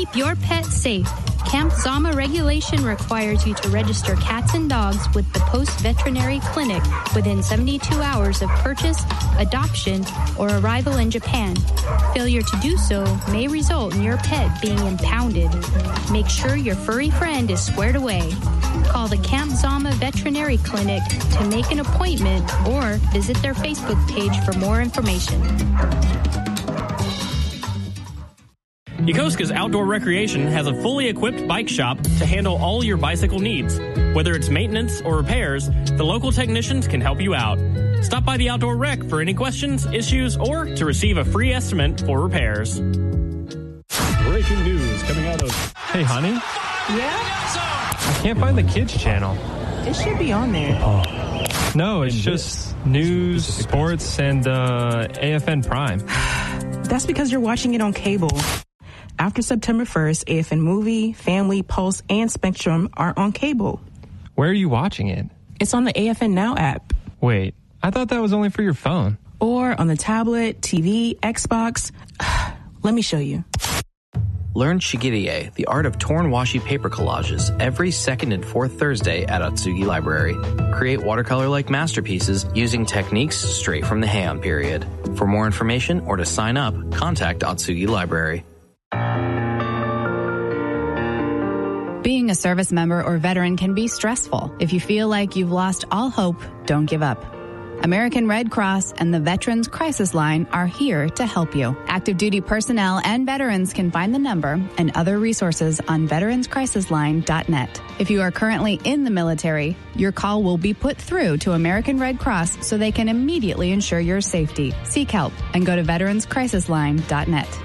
Keep your pet safe. Camp Zama regulation requires you to register cats and dogs with the Post Veterinary Clinic within 72 hours of purchase, adoption, or arrival in Japan. Failure to do so may result in your pet being impounded. Make sure your furry friend is squared away. Call the Camp Zama Veterinary Clinic to make an appointment or visit their Facebook page for more information. Yokosuka's Outdoor Recreation has a fully equipped bike shop to handle all your bicycle needs. Whether it's maintenance or repairs, the local technicians can help you out. Stop by the Outdoor Rec for any questions, issues, or to receive a free estimate for repairs. Breaking news coming out of... Hey, honey? Yeah? I can't find the kids channel. It should be on there. No, it's just news, sports, and AFN Prime. That's because you're watching it on cable. After September 1st, AFN Movie, Family, Pulse, and Spectrum are on cable. Where are you watching it? It's on the AFN Now app. Wait, I thought that was only for your phone. Or on the tablet, TV, Xbox. Let me show you. Learn Shigirie, the art of torn washi paper collages, every second and fourth Thursday at Atsugi Library. Create watercolor-like masterpieces using techniques straight from the Heian period. For more information or to sign up, contact Atsugi Library. Being a service member or veteran can be stressful. If you feel like you've lost all hope, don't give up. American Red Cross and the Veterans Crisis Line are here to help you. Active duty personnel and veterans can find the number and other resources on veteranscrisisline.net. If you are currently in the military, your call will be put through to American Red Cross so they can immediately ensure your safety. Seek help and go to veteranscrisisline.net.